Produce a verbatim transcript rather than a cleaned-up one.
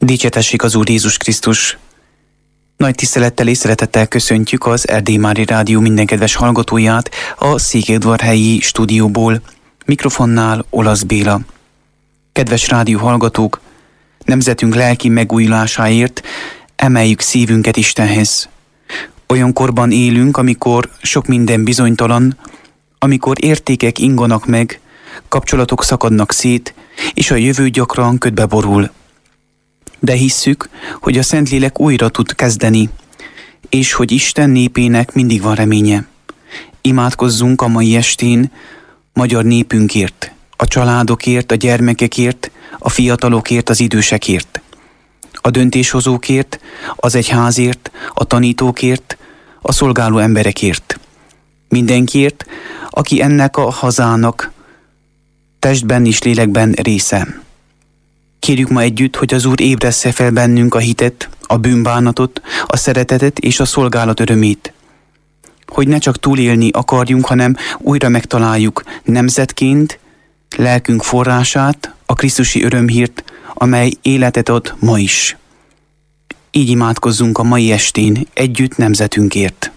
Dicsértessék az Úr Jézus Krisztus! Nagy tisztelettel és szeretettel köszöntjük az Erdély Mária Rádió minden kedves hallgatóját a Székelyudvarhelyi stúdióból, mikrofonnál Olasz Béla. Kedves rádió hallgatók, nemzetünk lelki megújulásáért emeljük szívünket Istenhez. Olyan korban élünk, amikor sok minden bizonytalan, amikor értékek inganak meg, kapcsolatok szakadnak szét, és a jövő gyakran ködbe borul. De hisszük, hogy a Szentlélek újra tud kezdeni, és hogy Isten népének mindig van reménye. Imádkozzunk a mai estén magyar népünkért, a családokért, a gyermekekért, a fiatalokért, az idősekért, a döntéshozókért, az egyházért, a tanítókért, a szolgáló emberekért. Mindenkiért, aki ennek a hazának testben és lélekben része. Kérjük ma együtt, hogy az Úr ébressze fel bennünk a hitet, a bűnbánatot, a szeretetet és a szolgálat örömét. Hogy ne csak túlélni akarjunk, hanem újra megtaláljuk nemzetként lelkünk forrását, a krisztusi örömhírt, amely életet ad ma is. Így imádkozzunk a mai estén együtt nemzetünkért.